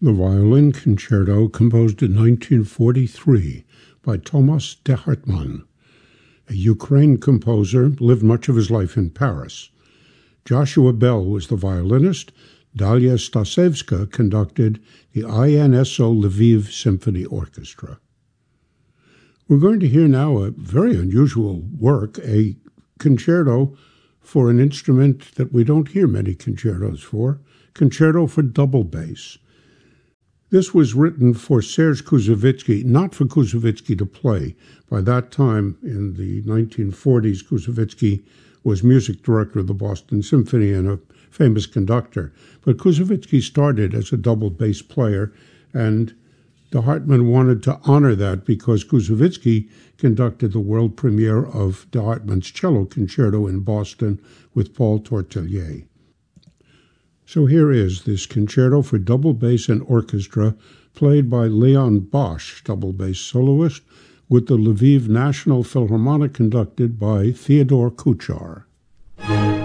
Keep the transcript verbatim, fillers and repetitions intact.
The Violin Concerto, composed in nineteen forty-three by Thomas de Hartmann, a Ukraine composer, lived much of his life in Paris. Joshua Bell was the violinist. Dalia Stasevska conducted the I N S O Lviv Symphony Orchestra. We're going to hear now a very unusual work, a concerto for an instrument that we don't hear many concertos for, concerto for double bass. This was written for Serge Koussevitzky, not for Koussevitzky to play. By that time, in the nineteen forties, Koussevitzky was music director of the Boston Symphony and a famous conductor. But Koussevitzky started as a double bass player, and de Hartmann wanted to honor that because Koussevitzky conducted the world premiere of de Hartmann's cello concerto in Boston with Paul Tortelier. So here is this concerto for double bass and orchestra, played by Leon Bosch, double bass soloist, with the Lviv National Philharmonic conducted by Theodore Kuchar.